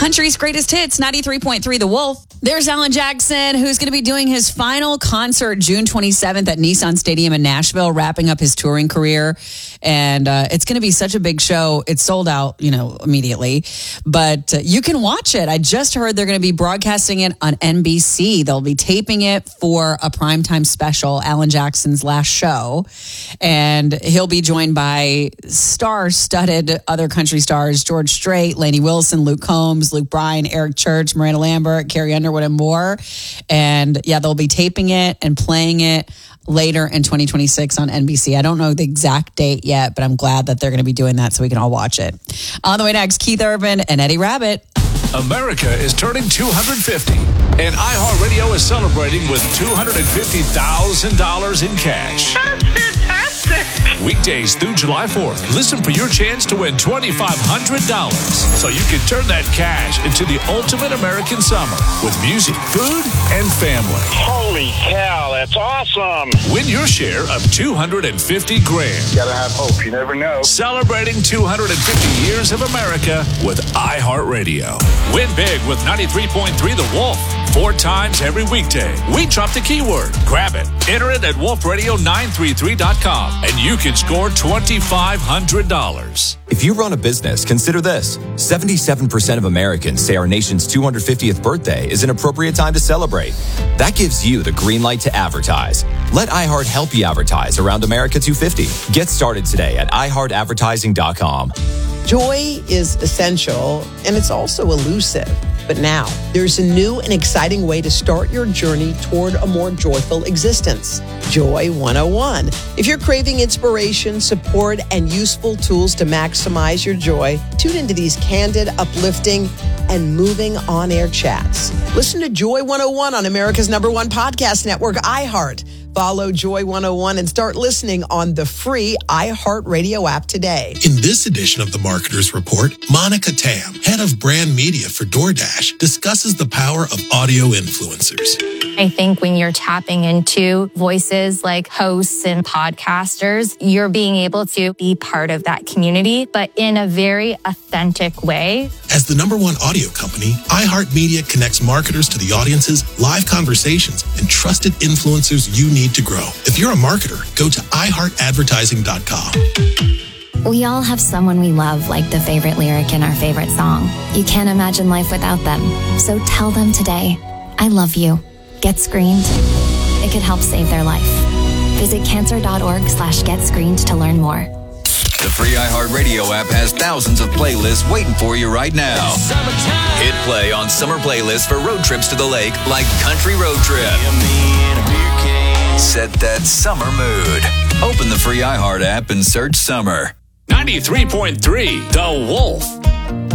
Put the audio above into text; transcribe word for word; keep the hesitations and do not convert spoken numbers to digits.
Country's greatest hits, ninety-three point three The Wolf. There's Alan Jackson, who's going to be doing his final concert June twenty-seventh at Nissan Stadium in Nashville, wrapping up his touring career. And uh, it's going to be such a big show. It's sold out, you know, immediately. But uh, you can watch it. I just heard they're going to be broadcasting it on N B C. They'll be taping it for a primetime special, Alan Jackson's last show. And he'll be joined by star-studded other country stars, George Strait, Lainey Wilson, Luke Combs, Luke Bryan, Eric Church, Miranda Lambert, Carrie Underwood, and more. And yeah, they'll be taping it and playing it later in twenty twenty-six on N B C. I don't know the exact date yet, but I'm glad that they're going to be doing that so we can all watch it. On the way next, Keith Urban and Eddie Rabbitt. America is turning two hundred fifty, and iHeartRadio is celebrating with two hundred fifty thousand dollars in cash. That's fantastic. Weekdays through July fourth, listen for your chance to win twenty-five hundred dollars so you can turn that cash into the ultimate American summer with music, food, and family. Holy cow, that's awesome. Win your share of two hundred fifty grand. Gotta have hope, you never know. Celebrating two hundred fifty years of America with iHeartRadio. Win big with ninety-three point three The Wolf. Four times every weekday. We drop the keyword. Grab it. Enter it at wolf radio nine three three dot com and you can score twenty-five hundred dollars. If you run a business, consider this. seventy-seven percent of Americans say our nation's two hundred fiftieth birthday is an appropriate time to celebrate. That gives you the green light to advertise. Let iHeart help you advertise around America two fifty. Get started today at i heart advertising dot com. Joy is essential, and it's also elusive. But now, there's a new and exciting way to start your journey toward a more joyful existence. Joy one oh one. If you're craving inspiration, support, and useful tools to maximize your joy, tune into these candid, uplifting, and moving on-air chats. Listen to Joy one oh one on America's number one podcast network, iHeart. Follow Joy one oh one and start listening on the free iHeartRadio app today. In this edition of the Marketer's Report, Monica Tam, head of brand media for DoorDash, discusses the power of audio influencers. I think when you're tapping into voices like hosts and podcasters, you're being able to be part of that community, but in a very authentic way. As the number one audio company, iHeartMedia connects marketers to the audiences, live conversations, and trusted influencers you need to grow. If you're a marketer, go to i heart advertising dot com. We all have someone we love, like the favorite lyric in our favorite song. You can't imagine life without them. So tell them today, I love you. Get screened. It could help save their life. Visit cancer.org slash get screened to learn more. The free iHeartRadio app has thousands of playlists waiting for you right now. Hit play on summer playlists for road trips to the lake like Country Road Trip. Set that summer mood. Open the free iHeart app and search summer. ninety-three point three The Wolf.